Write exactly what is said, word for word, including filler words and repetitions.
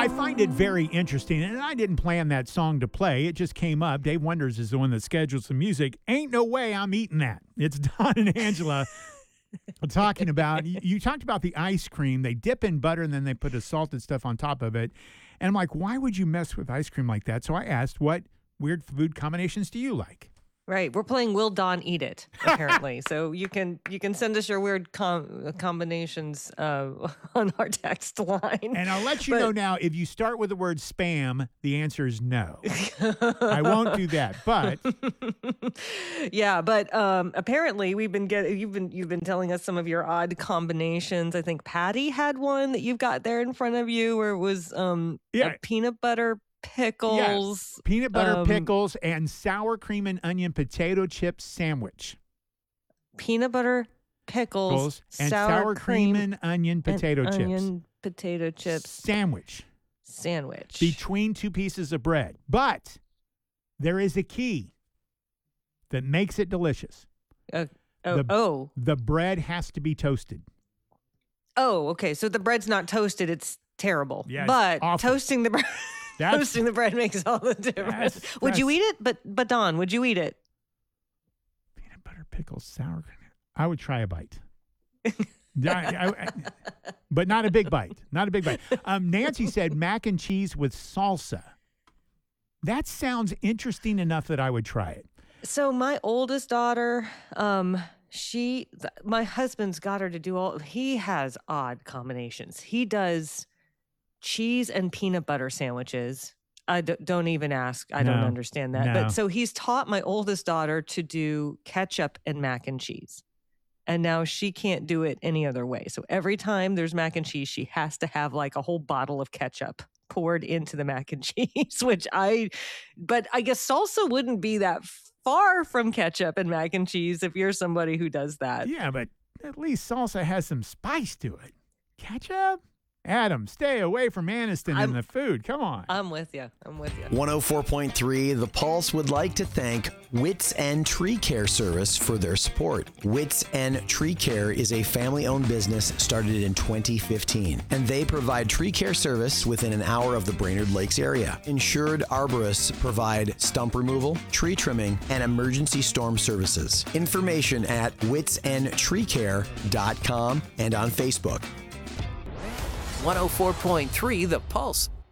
I find it very interesting, and I didn't plan that song to play. It just came up. Dave Wonders is the one that schedules the music. Ain't no way I'm eating that. It's Don and Angela talking about, you, you talked about the ice cream. They dip in butter, and then they put the salted stuff on top of it. And I'm like, why would you mess with ice cream like that? So I asked, what weird food combinations do you like? Right. We're playing Will Don Eat It, apparently. So you can you can send us your weird com- combinations uh, on our text line. And I'll let you But- know now, if you start with the word spam, the answer is no. I won't do that. But Yeah, but um, apparently we've been getting you've been you've been telling us some of your odd combinations. I think Patty had one that you've got there in front of you, where it was um, Yeah. a peanut butter pickles. yes, peanut butter um, pickles and sour cream and onion potato chip sandwich. peanut butter pickles, Pickles and sour, cream, and onion and potato chips. onion potato chips Sandwich sandwich. between two pieces of bread. But there is a key that makes it delicious. Uh, oh, the- oh, The bread has to be toasted. oh, okay. So the bread's not toasted; it's terrible. Yeah, it's but awful. toasting the bread, That's- toasting the bread makes all the difference. That's- would you that's- eat it? But but Don, would you eat it? Peanut butter pickles, sour cream. I would try a bite. I- I- I- but not a big bite. Not a big bite. Um, Nancy said mac and cheese with salsa. That sounds interesting enough that I would try it. So my oldest daughter, um, she, th- my husband's got her to do all. He has odd combinations. He does cheese and peanut butter sandwiches. I d- don't even ask. I don't No, understand that. no. But so he's taught my oldest daughter to do ketchup and mac and cheese. And now she can't do it any other way. So every time there's mac and cheese, she has to have like a whole bottle of ketchup poured into the mac and cheese, which I, but I guess salsa wouldn't be that far from ketchup and mac and cheese if you're somebody who does that. Yeah, but at least salsa has some spice to it. Ketchup? Adam, stay away from Aniston I'm- in the food. Come on. I'm with you. I'm with you. one oh four point three The Pulse would like to thank Wits End Tree Care Service for their support. Wits End Tree Care is a family-owned business started in twenty fifteen, and they provide tree care service within an hour of the Brainerd Lakes area. Insured arborists provide stump removal, tree trimming, and emergency storm services. Information at wits end tree care dot com and on Facebook. one oh four point three The Pulse.